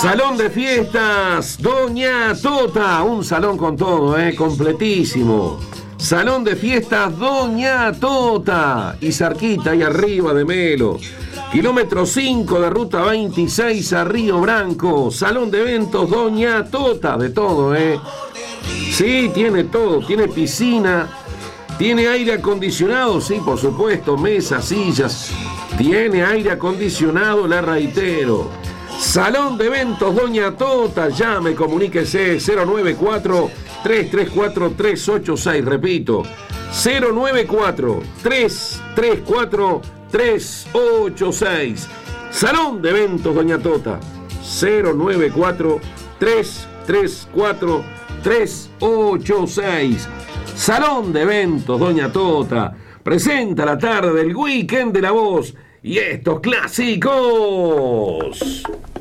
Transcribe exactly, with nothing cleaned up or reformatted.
Salón de fiestas Doña Tota, un salón con todo, eh, completísimo. Salón de fiestas Doña Tota, y cerquita ahí arriba de Melo. Kilómetro cinco de ruta veintiséis a Río Branco. Salón de eventos Doña Tota, de todo, eh. Sí, tiene todo, tiene piscina, tiene aire acondicionado, sí, por supuesto, mesas, sillas. Tiene aire acondicionado, la reitero. Salón de eventos Doña Tota, llame, comuníquese cero nueve cuatro, tres tres cuatro, tres ocho seis, repito, cero nueve cuatro, tres tres cuatro, tres ocho seis. Salón de eventos Doña Tota, cero nueve cuatro, tres tres cuatro, tres ocho seis. Salón de eventos Doña Tota presenta la tarde del Weekend de la Voz y estos clásicos.